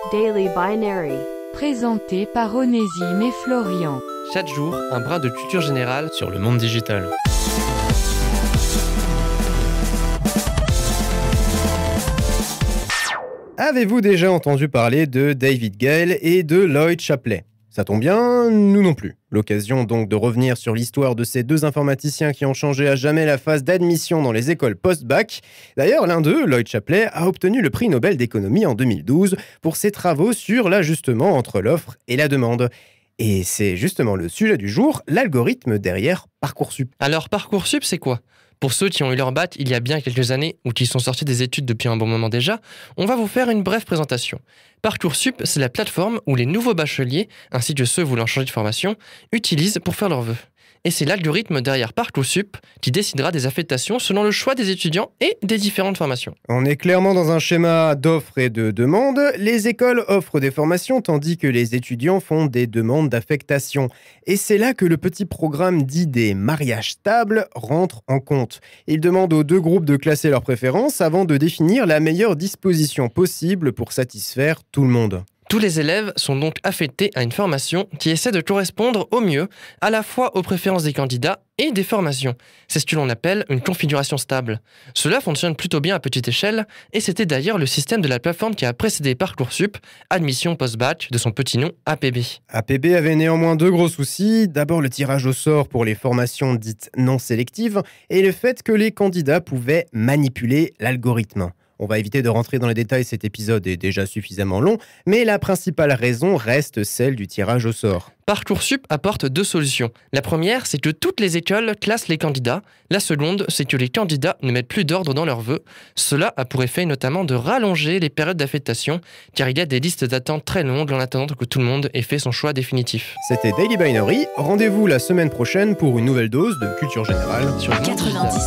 Daily Binary. Présenté par Onésime et Florian. Chaque jour, un brin de culture générale sur le monde digital. Avez-vous déjà entendu parler de David Gale et de Lloyd Shapley ? Ça tombe bien, nous non plus. L'occasion donc de revenir sur l'histoire de ces deux informaticiens qui ont changé à jamais la phase d'admission dans les écoles post-bac. D'ailleurs, l'un d'eux, Lloyd Shapley, a obtenu le prix Nobel d'économie en 2012 pour ses travaux sur l'ajustement entre l'offre et la demande. Et c'est justement le sujet du jour, l'algorithme derrière Parcoursup. Alors Parcoursup, c'est quoi ? Pour ceux qui ont eu leur bac il y a bien quelques années ou qui sont sortis des études depuis un bon moment déjà, on va vous faire une brève présentation. Parcoursup, c'est la plateforme où les nouveaux bacheliers, ainsi que ceux voulant changer de formation, utilisent pour faire leurs vœux. Et c'est l'algorithme derrière Parcoursup qui décidera des affectations selon le choix des étudiants et des différentes formations. On est clairement dans un schéma d'offres et de demandes. Les écoles offrent des formations tandis que les étudiants font des demandes d'affectation. Et c'est là que le petit programme dit des mariages stables rentre en compte. Il demande aux deux groupes de classer leurs préférences avant de définir la meilleure disposition possible pour satisfaire tout le monde. Tous les élèves sont donc affectés à une formation qui essaie de correspondre au mieux à la fois aux préférences des candidats et des formations. C'est ce que l'on appelle une configuration stable. Cela fonctionne plutôt bien à petite échelle et c'était d'ailleurs le système de la plateforme qui a précédé Parcoursup, Admission Post-Bac, de son petit nom APB. APB avait néanmoins deux gros soucis. D'abord le tirage au sort pour les formations dites non sélectives et le fait que les candidats pouvaient manipuler l'algorithme. On va éviter de rentrer dans les détails, cet épisode est déjà suffisamment long, mais la principale raison reste celle du tirage au sort. Parcoursup apporte deux solutions. La première, c'est que toutes les écoles classent les candidats. La seconde, c'est que les candidats ne mettent plus d'ordre dans leurs vœux. Cela a pour effet notamment de rallonger les périodes d'affectation, car il y a des listes d'attente très longues en attendant que tout le monde ait fait son choix définitif. C'était Daily Binary, rendez-vous la semaine prochaine pour une nouvelle dose de culture générale sur le monde digital.